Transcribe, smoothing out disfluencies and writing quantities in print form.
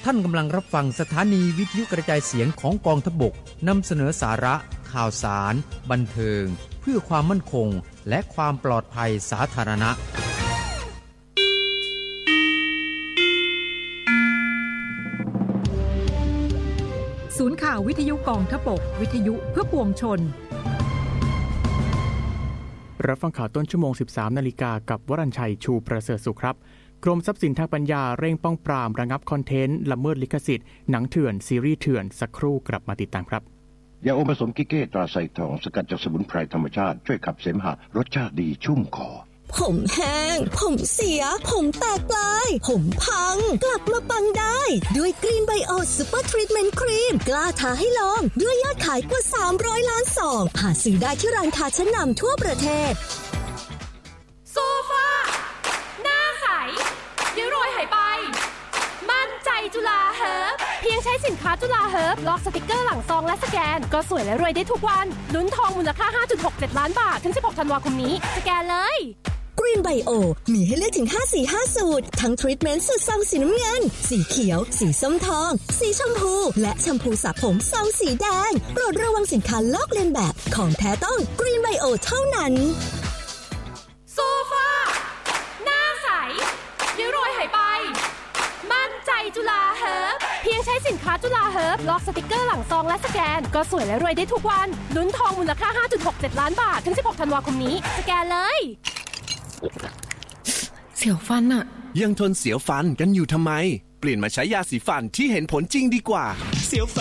ท่านกำลังรับฟังสถานีวิทยุกระจายเสียงของกองทัพบกนำเสนอสาระข่าวสารบันเทิงเพื่อความมั่นคงและความปลอดภัยสาธารณะศูนย์ข่าววิทยุกองทัพบกวิทยุเพื่อปวงชนรับฟังข่าวต้นชั่วโมง 13 นาฬิกากับวรัญชัยชูประเสริฐสุขครับกรมทรัพย์สินทางปัญญาเร่งป้องปรามระงับคอนเทนต์ละเมิดลิขสิทธิ์หนังเถื่อนซีรีส์เถื่อนสักครู่กลับมาติดตามครับยาอมผสมกิเก้ตราไซทองสกัดจากสมุนไพรธรรมชาติช่วยขับเสมหะรสชาติดีชุ่มคอผมแห้งผมเสียผมแตกปลายผมพังกลับมาปังได้ด้วยกรีนไบโอซูเปอร์ทรีทเมนต์ครีมกล้าท้าให้ลองด้วยยอดขายกว่า300ล้านซองหาซื้อได้ที่ร้านค้าชั้นนำทั่วประเทศโซฟาหน้าใสริ้วรอยหายไปมั่นใจจุฬาเฮิร์บเพียงใช้สินค้าจุฬาเฮิร์บล็อกสติกเกอร์หลังซองและสแกนก็สวยและรวยได้ทุกวันลุ้นทองมูลค่า 5.67 ล้านบาทถึง16ธันวาคมนี้สแกนเลยกรีนไบโอมีให้เลือกถึง5สูตรทั้งทรีทเมนต์สูตรซองสีน้ำเงินสีเขียวสีส้มทองสีชมพูและแชมพูสระผมซองสีแดงโปรดระวังสินค้าลอกเลียนแบบของแท้ต้องกรีนไบโอเท่านั้นโซฟาหน้าใสริ้วรอยหายไปมั่นใจจุฬาเฮิร์บเพียงใช้สินค้าจุฬาเฮิร์บล็อกสติกเกอร์หลังซองและสแกนก็สวยและรวยได้ทุกวันลุ้นทองมูลค่า 5.67 ล้านบาทถึง16ธันวาคมนี้สแกนเลยเสียวฟันอะยังทนเสียวฟันกันอยู่ทำไมเปลี่ยนมาใช้ยาสีฟันที่เห็นผลจริงดีกว่าเสียวฟัน